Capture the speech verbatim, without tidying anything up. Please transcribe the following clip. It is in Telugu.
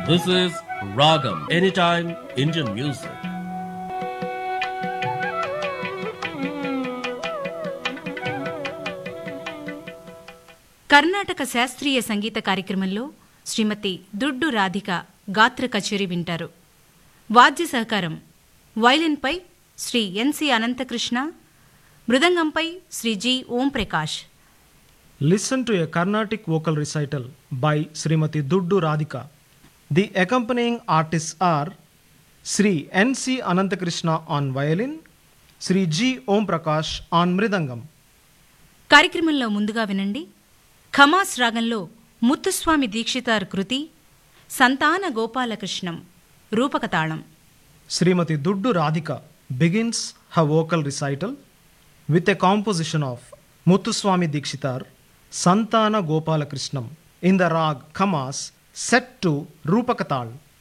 This is Ragam, anytime Indian music. Karnataka శాస్త్రీయ సంగీత కార్యక్రమంలో శ్రీమతి దుడ్డు రాధిక గాత్ర కచేరీ వింటారు. వాద్య సహకారం వయలిన్పై శ్రీ ఎన్సి Anantakrishna, మృదంగంపై Shri G Om Prakash. Listen to a Carnatic vocal recital by Srimati Duddu Radhika. The accompanying artists are Sri N C Anantakrishna on violin, Sri G Om Prakash on mridangam. కార్యక్రమంలో ముందుగా వినండి ఖమాస్ రాగంలో ముత్తుస్వామి దీక్షితార్ కృతి సంతాన గోపాలకృష్ణం రూపకతాళం. Srimati Duddu Radhika begins her vocal recital with a composition of Muthuswami Dikshitar Santana Gopala Krishnam in the rag Khamas set to Rupakatal.